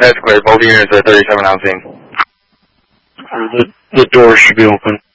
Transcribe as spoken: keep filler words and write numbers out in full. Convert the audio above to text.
That's clear. Both units are thirty-seven on scene. The, the doors should be open.